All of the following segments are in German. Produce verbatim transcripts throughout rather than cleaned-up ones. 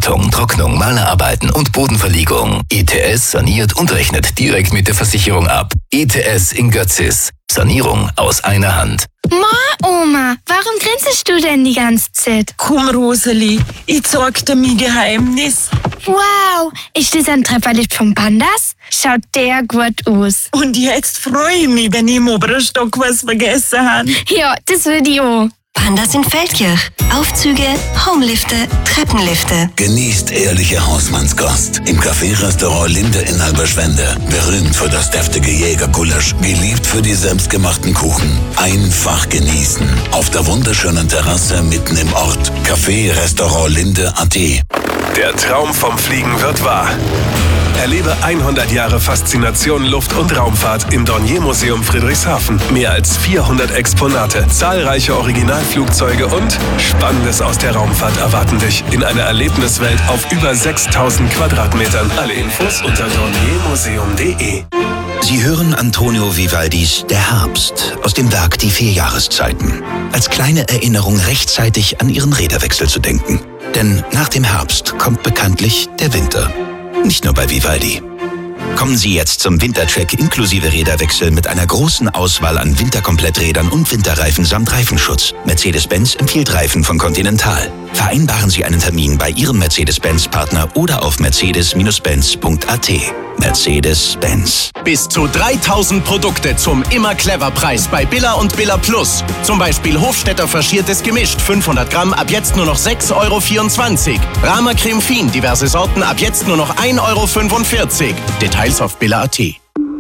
Wartung, Trocknung, Malerarbeiten und Bodenverlegung. I T S saniert und rechnet direkt mit der Versicherung ab. I T S in Götzis. Sanierung aus einer Hand. Ma, Oma, warum grinst du denn die ganze Zeit? Komm, Roseli, ich zeig dir mein Geheimnis. Wow, ist das ein Trefferlift vom Pandas? Schaut der gut aus. Und jetzt freue ich mich, wenn ich im oberen Stock was vergessen habe. Ja, das würde ich auch. Pandas in Feldkirch. Aufzüge, Homelifte, Treppenlifte. Genießt ehrliche Hausmannskost im Café-Restaurant Linde in Halberschwende. Berühmt für das deftige Jägergulasch, geliebt für die selbstgemachten Kuchen. Einfach genießen. Auf der wunderschönen Terrasse mitten im Ort. Café-Restaurant Linde Punkt at. Der Traum vom Fliegen wird wahr. Erlebe hundert Jahre Faszination Luft- und Raumfahrt im Dornier-Museum Friedrichshafen. Mehr als vierhundert Exponate, zahlreiche Originalflugzeuge und Spannendes aus der Raumfahrt erwarten dich in einer Erlebniswelt auf über sechstausend Quadratmetern. Alle Infos unter dorniermuseum punkt de. Sie hören Antonio Vivaldis Der Herbst aus dem Werk Die vier Jahreszeiten. Als kleine Erinnerung rechtzeitig an Ihren Räderwechsel zu denken. Denn nach dem Herbst kommt bekanntlich der Winter. Nicht nur bei Vivaldi. Kommen Sie jetzt zum Wintercheck inklusive Räderwechsel mit einer großen Auswahl an Winterkompletträdern und Winterreifen samt Reifenschutz. Mercedes-Benz empfiehlt Reifen von Continental. Vereinbaren Sie einen Termin bei Ihrem Mercedes-Benz-Partner oder auf mercedes Bindestrich benz punkt at. Mercedes-Benz. Bis zu dreitausend Produkte zum Immer-Clever-Preis bei Billa und Billa Plus. Zum Beispiel Hofstetter faschiertes Gemischt, fünfhundert Gramm, ab jetzt nur noch sechs Euro vierundzwanzig. Rama Creme Fin, diverse Sorten, ab jetzt nur noch ein Euro fünfundvierzig. Details auf Billa punkt at.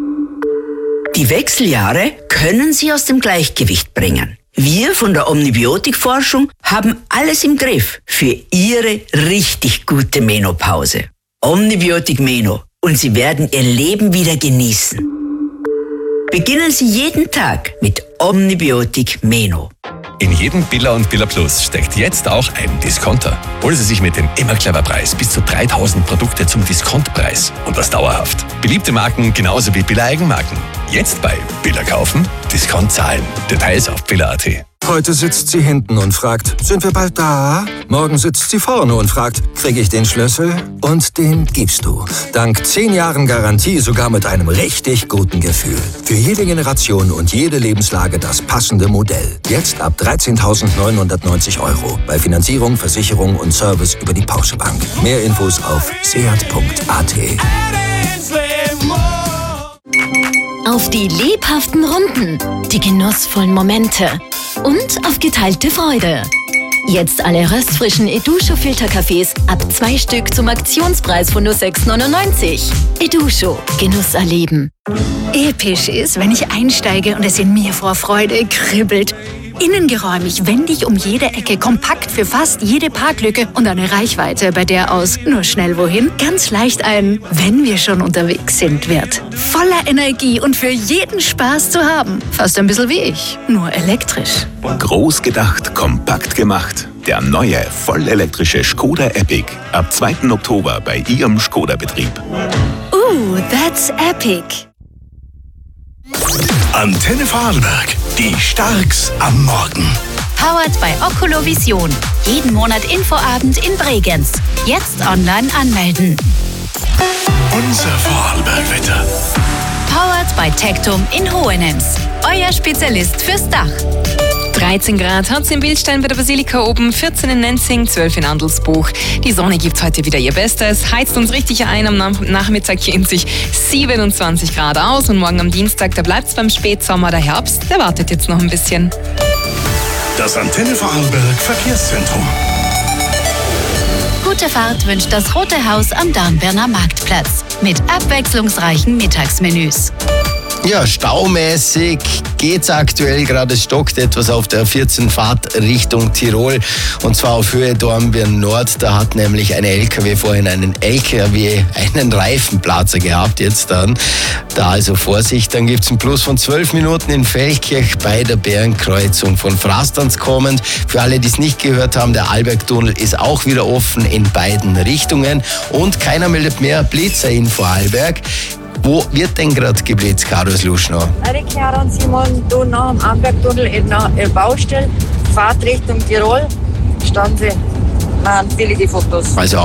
Die Wechseljahre können Sie aus dem Gleichgewicht bringen. Wir von der Omnibiotikforschung haben alles im Griff für Ihre richtig gute Menopause. Omnibiotik Meno. Und Sie werden Ihr Leben wieder genießen. Beginnen Sie jeden Tag mit Omnibiotik Meno. In jedem Billa und Billa Plus steckt jetzt auch ein Discounter. Holen Sie sich mit dem Immer-Clever-Preis bis zu dreitausend Produkte zum Diskontpreis. Und das dauerhaft. Beliebte Marken genauso wie Billa-Eigenmarken. Jetzt bei Billa kaufen, Discount zahlen. Details auf Billa punkt at. Heute sitzt sie hinten und fragt, sind wir bald da? Morgen sitzt sie vorne und fragt, kriege ich den Schlüssel? Und den gibst du. Dank zehn Jahren Garantie sogar mit einem richtig guten Gefühl. Für jede Generation und jede Lebenslage das passende Modell. Jetzt ab dreizehntausendneunhundertneunzig Euro. Bei Finanzierung, Versicherung und Service über die Porsche Bank. Mehr Infos auf seat punkt at. Auf die lebhaften Runden, die genussvollen Momente und auf geteilte Freude. Jetzt alle röstfrischen Edusho-Filterkaffees ab zwei Stück zum Aktionspreis von nur sechs neunundneunzig. Edusho, Genuss erleben. Episch ist, wenn ich einsteige und es in mir vor Freude kribbelt. Innengeräumig, wendig um jede Ecke, kompakt für fast jede Parklücke und eine Reichweite, bei der aus nur schnell wohin ganz leicht ein wenn wir schon unterwegs sind wird. Voller Energie und für jeden Spaß zu haben. Fast ein bisschen wie ich, nur elektrisch. Groß gedacht, kompakt gemacht. Der neue, vollelektrische Skoda Epic. Ab zweiten Oktober bei Ihrem Skoda-Betrieb. Ooh, that's epic. Antenne Vorarlberg. Die Starks am Morgen. Powered bei Oculovision. Jeden Monat Infoabend in Bregenz. Jetzt online anmelden. Unser Vorarlberg-Wetter. Powered bei Tectum in Hohenems. Euer Spezialist fürs Dach. dreizehn Grad hat es in Bildstein bei der Basilika oben, vierzehn in Nenzing, zwölf in Andelsbuch. Die Sonne gibt heute wieder ihr Bestes, heizt uns richtig ein. Am Nachmittag gehen sich siebenundzwanzig Grad aus und morgen am Dienstag, da bleibt es beim Spätsommer. Der Herbst, der wartet jetzt noch ein bisschen. Das Antenne Vorarlberg Verkehrszentrum. Gute Fahrt wünscht das Rote Haus am Darnberner Marktplatz mit abwechslungsreichen Mittagsmenüs. Ja, staumäßig geht's aktuell gerade. Es stockt etwas auf der vierzehn Fahrt Richtung Tirol. Und zwar auf Höhe Dornbirn Nord. Da hat nämlich ein L K W vorhin einen L K W, einen Reifenplatzer gehabt. Jetzt dann. Da also Vorsicht. Dann gibt's einen Plus von zwölf Minuten in Feldkirch bei der Bärenkreuzung von Frastanz kommend. Für alle, die es nicht gehört haben, der Arlbergtunnel ist auch wieder offen in beiden Richtungen. Und keiner meldet mehr Blitzer in Vorarlberg. Wo wird denn gerade geblitzt, Karus Luschner? Rick und Simon, du nach dem Ambergtunnel in der Baustelle, Fahrt Richtung Tirol, standen sie, machen viele die Fotos. Also